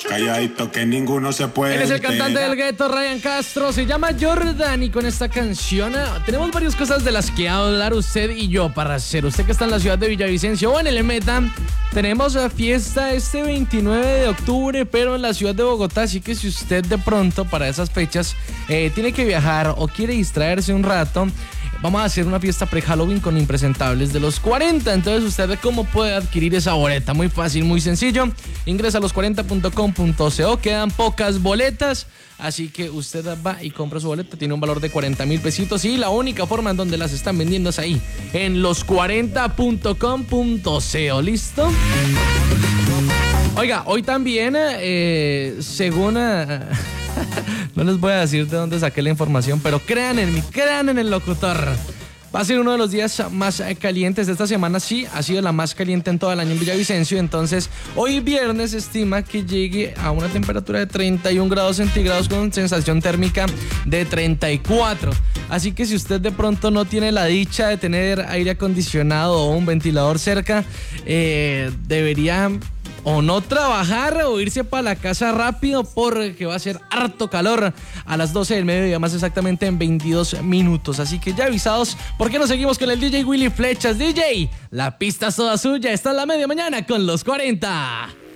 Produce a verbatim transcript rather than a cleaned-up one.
calladito que ninguno se puede. Él es el cantante del gueto, Ryan Castro, se llama Jordan y con esta canción ah, tenemos varias cosas de las que hablar usted y yo para hacer. Usted que está en la ciudad de Villavicencio o en el Meta, tenemos la fiesta este veintinueve de octubre, pero en la ciudad de Bogotá, así que si usted de pronto para esas fechas eh, tiene que viajar o quiere distraerse un rato, vamos a hacer una fiesta pre-Halloween con impresentables de los cuarenta. Entonces, ¿usted ve cómo puede adquirir esa boleta? Muy fácil, muy sencillo. Ingresa a los cuarenta punto com punto co. Quedan pocas boletas, así que usted va y compra su boleta. Tiene un valor de cuarenta mil pesitos y la única forma en donde las están vendiendo es ahí, en los cuarenta punto com punto co. ¿Listo? Oiga, hoy también, eh, según... Eh, no les voy a decir de dónde saqué la información, pero crean en mí, crean en el locutor. Va a ser uno de los días más calientes de esta semana. Sí, ha sido la más caliente en todo el año en Villavicencio. Entonces, hoy viernes se estima que llegue a una temperatura de treinta y un grados centígrados con sensación térmica de treinta y cuatro. Así que si usted de pronto no tiene la dicha de tener aire acondicionado o un ventilador cerca, eh, debería... o no trabajar o irse para la casa rápido porque va a ser harto calor a las doce del mediodía, más exactamente en veintidós minutos. Así que ya avisados, ¿por qué no seguimos con el D J Willy Flechas? D J, la pista es toda suya. Está en la media mañana con los cuarenta.